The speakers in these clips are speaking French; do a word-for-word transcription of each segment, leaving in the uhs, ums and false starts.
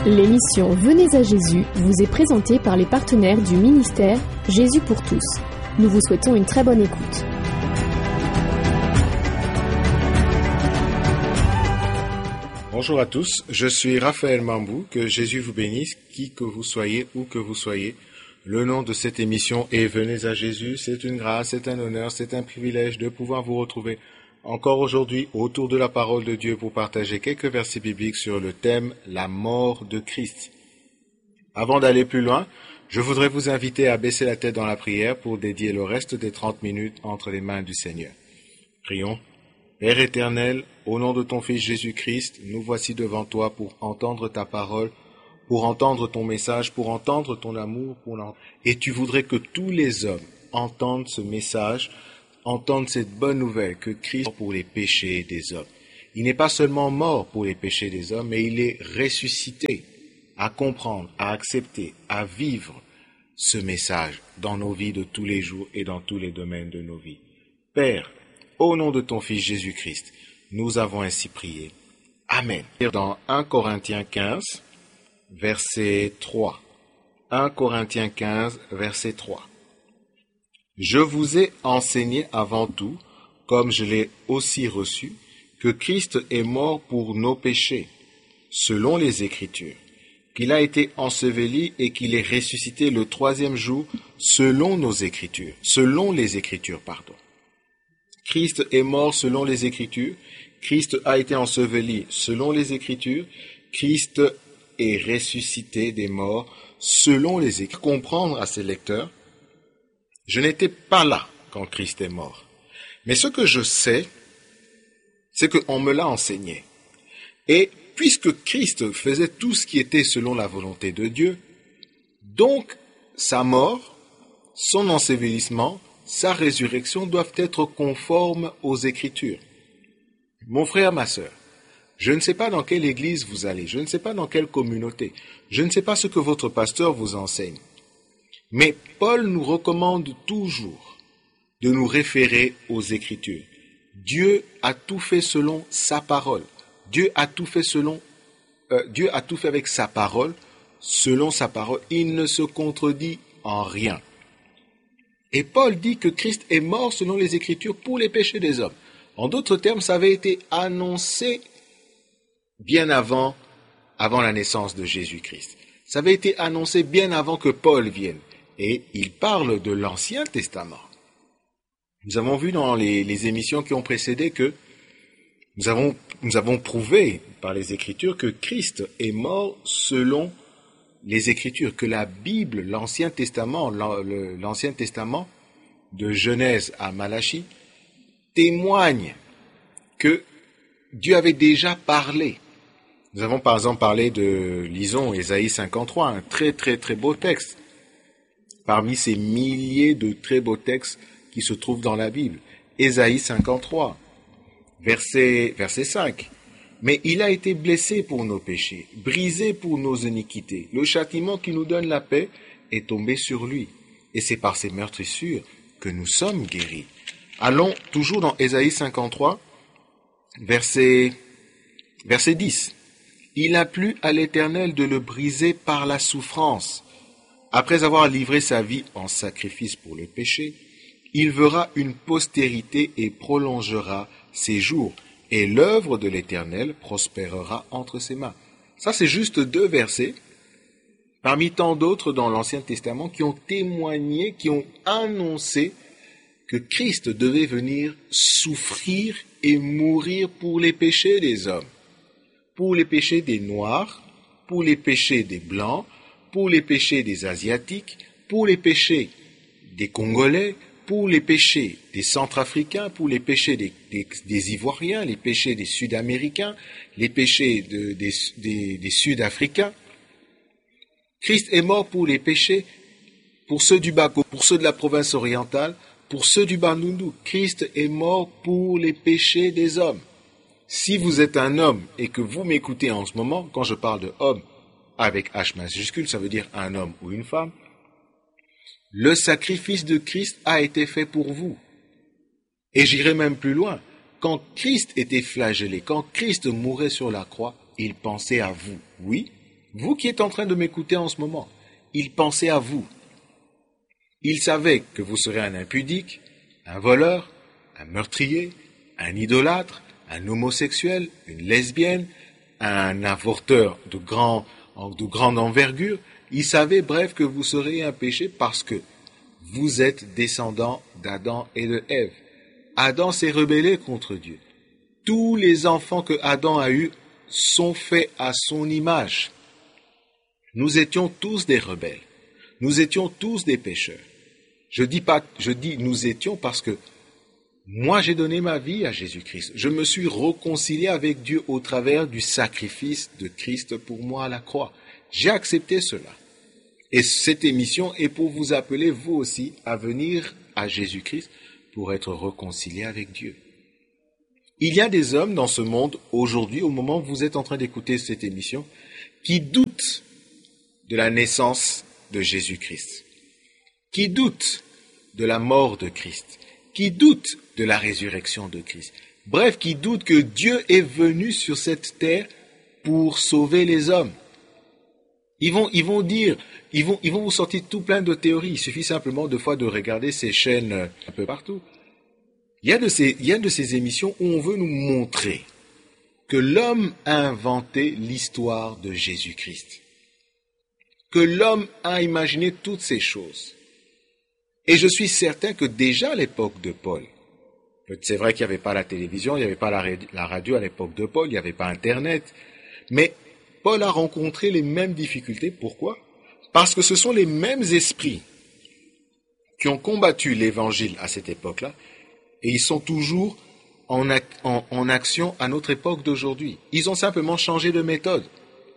L'émission Venez à Jésus vous est présentée par les partenaires du ministère Jésus pour tous. Nous vous souhaitons une très bonne écoute. Bonjour à tous, je suis Raphaël Mambou, que Jésus vous bénisse, qui que vous soyez, où que vous soyez. Le nom de cette émission est Venez à Jésus, c'est une grâce, c'est un honneur, c'est un privilège de pouvoir vous retrouver encore aujourd'hui autour de la parole de Dieu pour partager quelques versets bibliques sur le thème « La mort de Christ ». Avant d'aller plus loin, je voudrais vous inviter à baisser la tête dans la prière pour dédier le reste des trente minutes entre les mains du Seigneur. Prions. Père éternel, au nom de ton Fils Jésus-Christ, nous voici devant toi pour entendre ta parole, pour entendre ton message, pour entendre ton amour, pour l'entendre. Et tu voudrais que tous les hommes entendent ce message, entendent cette bonne nouvelle que Christ est mort pour les péchés des hommes. Il n'est pas seulement mort pour les péchés des hommes, mais il est ressuscité à comprendre, à accepter, à vivre ce message dans nos vies de tous les jours et dans tous les domaines de nos vies. Père, au nom de ton Fils Jésus-Christ, nous avons ainsi prié. Amen. Dans un Corinthiens quinze, verset trois. un Corinthiens quinze, verset trois. Je vous ai enseigné avant tout, comme je l'ai aussi reçu, que Christ est mort pour nos péchés, selon les Écritures, qu'il a été enseveli et qu'il est ressuscité le troisième jour, selon nos Écritures, selon les Écritures, pardon. Christ est mort selon les Écritures, Christ a été enseveli selon les Écritures, Christ est ressuscité des morts selon les Écritures. Comprendre à ces lecteurs, je n'étais pas là quand Christ est mort. Mais ce que je sais, c'est qu'on me l'a enseigné. Et puisque Christ faisait tout ce qui était selon la volonté de Dieu, donc sa mort, son ensevelissement, sa résurrection doivent être conformes aux Écritures. Mon frère, ma sœur, je ne sais pas dans quelle église vous allez, je ne sais pas dans quelle communauté, je ne sais pas ce que votre pasteur vous enseigne. Mais Paul nous recommande toujours de nous référer aux Écritures. Dieu a tout fait selon sa parole. Dieu a tout fait selon, euh, Dieu a tout fait avec sa parole, selon sa parole. Il ne se contredit en rien. Et Paul dit que Christ est mort selon les Écritures pour les péchés des hommes. En d'autres termes, ça avait été annoncé bien avant, avant la naissance de Jésus-Christ. Ça avait été annoncé bien avant que Paul vienne. Et il parle de l'Ancien Testament. Nous avons vu dans les, les émissions qui ont précédé que nous avons, nous avons prouvé par les Écritures que Christ est mort selon les Écritures, que la Bible, l'Ancien Testament, l'Ancien Testament, de Genèse à Malachie, témoigne que Dieu avait déjà parlé. Nous avons par exemple parlé de, lisons, Ésaïe cinquante-trois, un très très très beau texte, parmi ces milliers de très beaux textes qui se trouvent dans la Bible. Ésaïe cinquante-trois, verset, verset cinq. Mais il a été blessé pour nos péchés, brisé pour nos iniquités. Le châtiment qui nous donne la paix est tombé sur lui. Et c'est par ses meurtrissures que nous sommes guéris. Allons toujours dans Ésaïe cinquante-trois, verset, verset dix. Il a plu à l'Éternel de le briser par la souffrance. Après avoir livré sa vie en sacrifice pour le péché, il verra une postérité et prolongera ses jours. Et l'œuvre de l'Éternel prospérera entre ses mains. Ça, c'est juste deux versets, parmi tant d'autres dans l'Ancien Testament, qui ont témoigné, qui ont annoncé que Christ devait venir souffrir et mourir pour les péchés des hommes, pour les péchés des Noirs, pour les péchés des Blancs, pour les péchés des Asiatiques, pour les péchés des Congolais, pour les péchés des Centrafricains, pour les péchés des, des, des Ivoiriens, les péchés des Sud-Américains, les péchés de, des, des, des Sud-Africains. Christ est mort pour les péchés, pour ceux du Bago, pour ceux de la province orientale, pour ceux du Bandundu. Christ est mort pour les péchés des hommes. Si vous êtes un homme et que vous m'écoutez en ce moment, quand je parle de homme avec H majuscule, ça veut dire un homme ou une femme, le sacrifice de Christ a été fait pour vous. Et j'irai même plus loin. Quand Christ était flagellé, quand Christ mourait sur la croix, il pensait à vous. Oui, Vous qui êtes en train de m'écouter en ce moment, il pensait à vous. Il savait que vous serez un impudique, un voleur, un meurtrier, un idolâtre, un homosexuel, une lesbienne, un avorteur de, grand, de grande envergure. Il savait, bref, que vous serez un péché parce que vous êtes descendant d'Adam et de Ève. Adam s'est rebellé contre Dieu. Tous les enfants que Adam a eus sont faits à son image. Nous étions tous des rebelles. Nous étions tous des pécheurs. Je dis pas, je dis nous étions parce que moi j'ai donné ma vie à Jésus-Christ. Je me suis réconcilié avec Dieu au travers du sacrifice de Christ pour moi à la croix. J'ai accepté cela. Et cette émission est pour vous appeler vous aussi à venir à Jésus-Christ pour être réconcilié avec Dieu. Il y a des hommes dans ce monde aujourd'hui, au moment où vous êtes en train d'écouter cette émission, qui doutent de la naissance de Jésus-Christ, qui doutent de la mort de Christ, qui doutent de la résurrection de Christ. Bref, qui doutent que Dieu est venu sur cette terre pour sauver les hommes. Ils vont, ils vont dire, ils vont, ils vont vous sortir tout plein de théories. Il suffit simplement de fois de regarder ces chaînes un peu partout. Il y a de ces, il y a de ces émissions où on veut nous montrer que l'homme a inventé l'histoire de Jésus-Christ, que l'homme a imaginé toutes ces choses. Et je suis certain que déjà à l'époque de Paul, c'est vrai qu'il n'y avait pas la télévision, il n'y avait pas la, la radio à l'époque de Paul, il n'y avait pas Internet, mais Paul a rencontré les mêmes difficultés. Pourquoi? Parce que ce sont les mêmes esprits qui ont combattu l'évangile à cette époque-là, et ils sont toujours en, ac- en, en action à notre époque d'aujourd'hui. Ils ont simplement changé de méthode.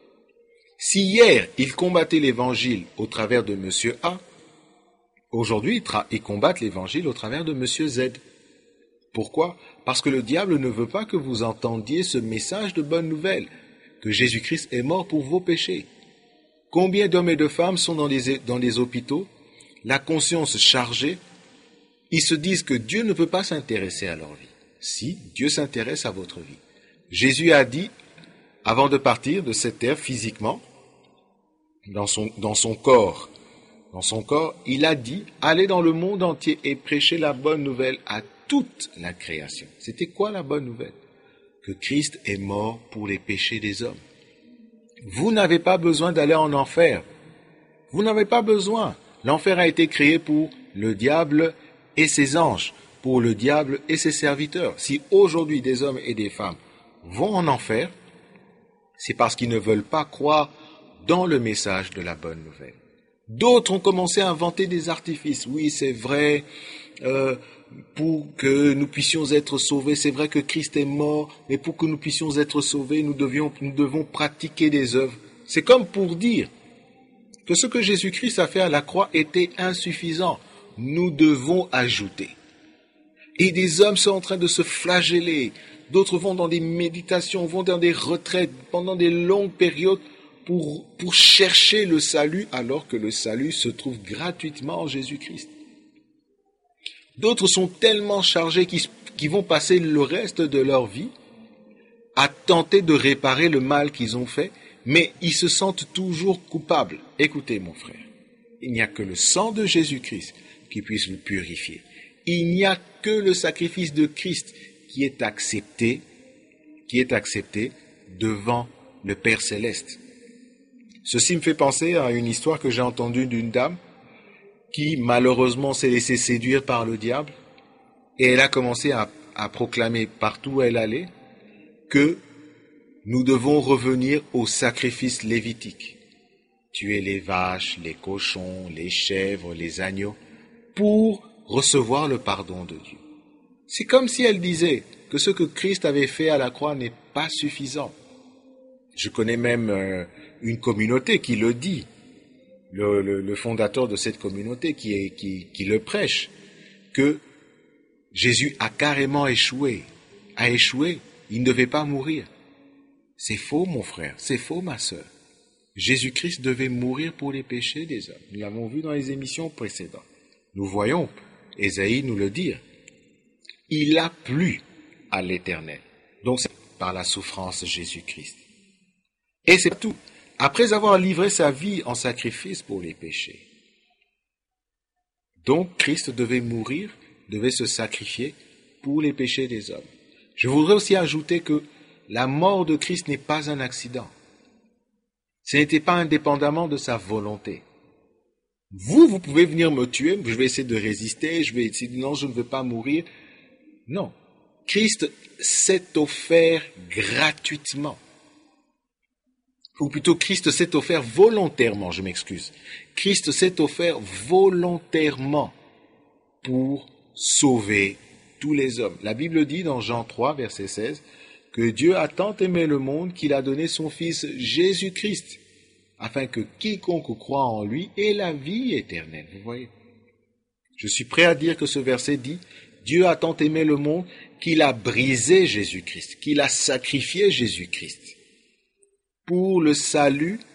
Si hier, ils combattaient l'évangile au travers de Monsieur A, aujourd'hui, ils, tra- ils combattent l'évangile au travers de Monsieur Z. Pourquoi? Parce que le diable ne veut pas que vous entendiez ce message de bonne nouvelle, que Jésus-Christ est mort pour vos péchés. Combien d'hommes et de femmes sont dans les, dans les hôpitaux, la conscience chargée, ils se disent que Dieu ne peut pas s'intéresser à leur vie. Si, Dieu s'intéresse à votre vie. Jésus a dit, avant de partir de cette terre physiquement, dans son, dans son corps, dans son corps, il a dit, allez dans le monde entier et prêchez la bonne nouvelle à toute la création. C'était quoi la bonne nouvelle? Que Christ est mort pour les péchés des hommes. Vous n'avez pas besoin d'aller en enfer. Vous n'avez pas besoin. L'enfer a été créé pour le diable et ses anges, pour le diable et ses serviteurs. Si aujourd'hui des hommes et des femmes vont en enfer, c'est parce qu'ils ne veulent pas croire dans le message de la bonne nouvelle. D'autres ont commencé à inventer des artifices. Oui, c'est vrai, euh, pour que nous puissions être sauvés, c'est vrai que Christ est mort, mais pour que nous puissions être sauvés, nous, devions, nous devons pratiquer des œuvres. C'est comme pour dire que ce que Jésus-Christ a fait à la croix était insuffisant. Nous devons ajouter. Et des hommes sont en train de se flageller. D'autres vont dans des méditations, vont dans des retraites pendant des longues périodes pour, pour chercher le salut, alors que le salut se trouve gratuitement en Jésus-Christ. D'autres sont tellement chargés qu'ils, qu'ils vont passer le reste de leur vie à tenter de réparer le mal qu'ils ont fait, mais ils se sentent toujours coupables. Écoutez, mon frère, il n'y a que le sang de Jésus-Christ qui puisse vous purifier. Il n'y a que le sacrifice de Christ qui est accepté, qui est accepté devant le Père Céleste. Ceci me fait penser à une histoire que j'ai entendue d'une dame qui, malheureusement, s'est laissée séduire par le diable, et elle a commencé à, à proclamer partout où elle allait que nous devons revenir au sacrifice lévitique. Tuer les vaches, les cochons, les chèvres, les agneaux, pour recevoir le pardon de Dieu. C'est comme si elle disait que ce que Christ avait fait à la croix n'est pas suffisant. Je connais même euh, une communauté qui le dit, le, le, le fondateur de cette communauté qui, est, qui, qui le prêche, que Jésus a carrément échoué, a échoué, il ne devait pas mourir. C'est faux, mon frère, c'est faux, ma sœur. Jésus-Christ devait mourir pour les péchés des hommes. Nous l'avons vu dans les émissions précédentes. Nous voyons Ésaïe nous le dire. Il a plu à l'Éternel. Donc c'est par la souffrance de Jésus-Christ. Et c'est tout. après avoir livré sa vie en sacrifice pour les péchés. Donc Christ devait mourir, devait se sacrifier pour les péchés des hommes. Je voudrais aussi ajouter que la mort de Christ n'est pas un accident. Ce n'était pas indépendamment de sa volonté. Vous, vous pouvez venir me tuer, je vais essayer de résister, je vais essayer de non, je ne veux pas mourir. Non. Christ s'est offert gratuitement. Ou plutôt, Christ s'est offert volontairement, je m'excuse. Christ s'est offert volontairement pour sauver tous les hommes. La Bible dit dans Jean trois, verset seize, que Dieu a tant aimé le monde qu'il a donné son Fils Jésus-Christ, afin que quiconque croit en lui ait la vie éternelle. Vous voyez? Je suis prêt à dire que ce verset dit, Dieu a tant aimé le monde qu'il a brisé Jésus-Christ, qu'il a sacrifié Jésus-Christ pour le salut